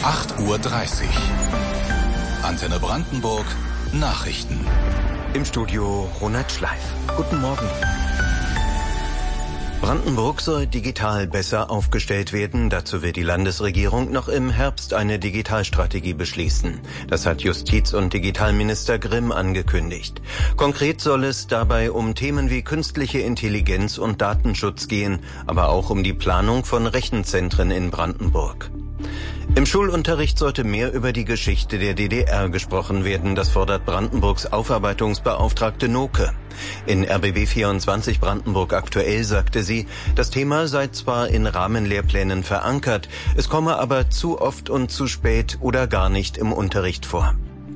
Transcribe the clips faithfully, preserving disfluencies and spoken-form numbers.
acht Uhr dreißig. Antenne Brandenburg, Nachrichten. Im Studio Ronald Schleif. Guten Morgen. Brandenburg soll digital besser aufgestellt werden. Dazu wird die Landesregierung noch im Herbst eine Digitalstrategie beschließen. Das hat Justiz- und Digitalminister Grimm angekündigt. Konkret soll es dabei um Themen wie künstliche Intelligenz und Datenschutz gehen, aber auch um die Planung von Rechenzentren in Brandenburg. Im Schulunterricht sollte mehr über die Geschichte der D D R gesprochen werden. Das fordert Brandenburgs Aufarbeitungsbeauftragte Noke. In R B B vierundzwanzig Brandenburg aktuell sagte sie, das Thema sei zwar in Rahmenlehrplänen verankert, es komme aber zu oft und zu spät oder gar nicht im Unterricht vor.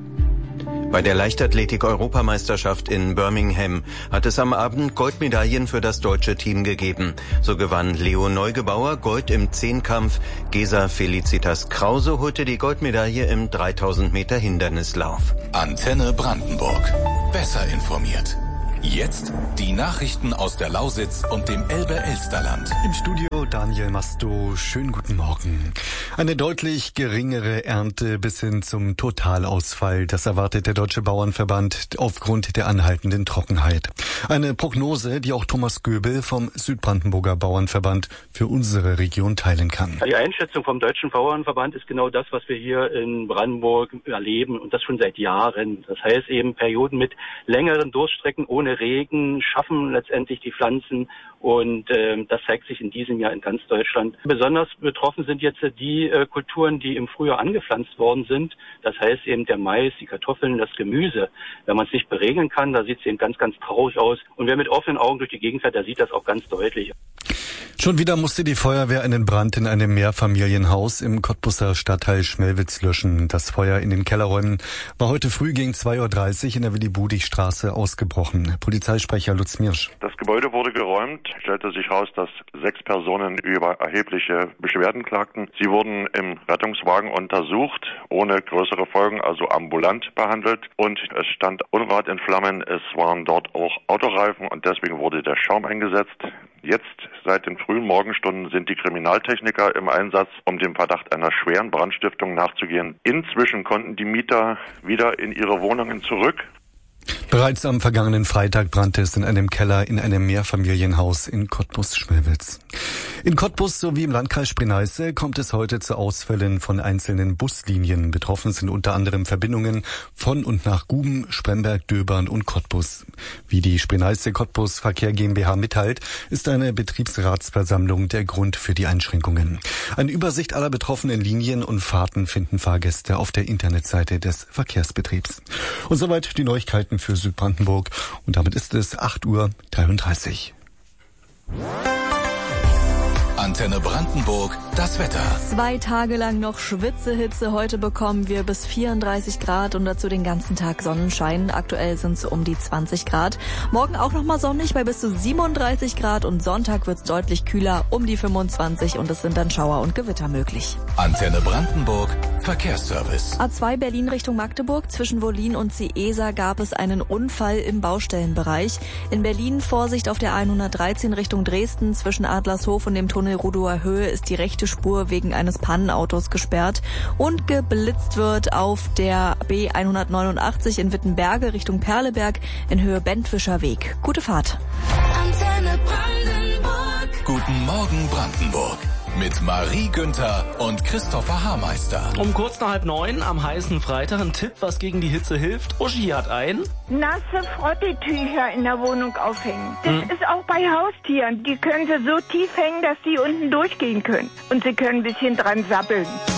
Bei der Leichtathletik-Europameisterschaft in Birmingham hat es am Abend Goldmedaillen für das deutsche Team gegeben. So gewann Leo Neugebauer Gold im Zehnkampf. Gesa Felicitas Krause holte die Goldmedaille im dreitausend Meter Hindernislauf. Antenne Brandenburg. Besser informiert. Jetzt die Nachrichten aus der Lausitz und dem Elbe-Elsterland. Im Studio Daniel Masto, schönen guten Morgen. Eine deutlich geringere Ernte bis hin zum Totalausfall, das erwartet der Deutsche Bauernverband aufgrund der anhaltenden Trockenheit. Eine Prognose, die auch Thomas Göbel vom Südbrandenburger Bauernverband für unsere Region teilen kann. Die Einschätzung vom Deutschen Bauernverband ist genau das, was wir hier in Brandenburg erleben, und das schon seit Jahren. Das heißt eben Perioden mit längeren Durststrecken ohne Regen schaffen letztendlich die Pflanzen, und äh, das zeigt sich in diesem Jahr in ganz Deutschland. Besonders betroffen sind jetzt die äh, Kulturen, die im Frühjahr angepflanzt worden sind. Das heißt eben der Mais, die Kartoffeln, das Gemüse. Wenn man es nicht beregeln kann, da sieht es eben ganz, ganz traurig aus. Und wer mit offenen Augen durch die Gegend fährt, der sieht das auch ganz deutlich. Schon wieder musste die Feuerwehr einen Brand in einem Mehrfamilienhaus im Cottbusser Stadtteil Schmelwitz löschen. Das Feuer in den Kellerräumen war heute früh gegen zwei Uhr dreißig in der Willi-Budig-Straße ausgebrochen. Polizeisprecher Lutz Mirsch. Das Gebäude wurde geräumt. Stellte sich heraus, dass sechs Personen über erhebliche Beschwerden klagten. Sie wurden im Rettungswagen untersucht, ohne größere Folgen, also ambulant behandelt. Und es stand Unrat in Flammen. Es waren dort auch Autoreifen, und deswegen wurde der Schaum eingesetzt. Jetzt, seit den frühen Morgenstunden, sind die Kriminaltechniker im Einsatz, um dem Verdacht einer schweren Brandstiftung nachzugehen. Inzwischen konnten die Mieter wieder in ihre Wohnungen zurück. Bereits am vergangenen Freitag brannte es in einem Keller in einem Mehrfamilienhaus in Cottbus-Schmelwitz. In Cottbus sowie im Landkreis Spree-Neiße kommt es heute zu Ausfällen von einzelnen Buslinien. Betroffen sind unter anderem Verbindungen von und nach Guben, Spremberg, Döbern und Cottbus. Wie die Spree-Neiße Cottbus Verkehr GmbH mitteilt, ist eine Betriebsratsversammlung der Grund für die Einschränkungen. Eine Übersicht aller betroffenen Linien und Fahrten finden Fahrgäste auf der Internetseite des Verkehrsbetriebs. Und soweit die Neuigkeiten für Südbrandenburg. Und damit ist es acht Uhr dreiunddreißig. Antenne Brandenburg, das Wetter. Zwei Tage lang noch Schwitzehitze. Heute bekommen wir bis vierunddreißig Grad und dazu den ganzen Tag Sonnenschein. Aktuell sind es um die zwanzig Grad. Morgen auch nochmal sonnig bei bis zu siebenunddreißig Grad, und Sonntag wird es deutlich kühler, um die fünfundzwanzig, und es sind dann Schauer und Gewitter möglich. Antenne Brandenburg, Verkehrsservice. A zwei Berlin Richtung Magdeburg. Zwischen Wollin und Ciesa gab es einen Unfall im Baustellenbereich. In Berlin Vorsicht auf der hundertdreizehn Richtung Dresden. Zwischen Adlershof und dem Tunnel Rudower Höhe ist die rechte Spur wegen eines Pannenautos gesperrt, und geblitzt wird auf der B hundertneunundachtzig in Wittenberge Richtung Perleberg in Höhe Bentwischer Weg. Gute Fahrt. Antenne Brandenburg. Guten Morgen Brandenburg. Mit Marie Günther und Christopher Haarmeister. Um kurz nach halb neun am heißen Freitag ein Tipp, was gegen die Hitze hilft. Uschi hat ein. Nasse Frottetücher in der Wohnung aufhängen. Das Hm. ist auch bei Haustieren. Die können sie so tief hängen, dass die unten durchgehen können. Und sie können ein bisschen dran sabbeln.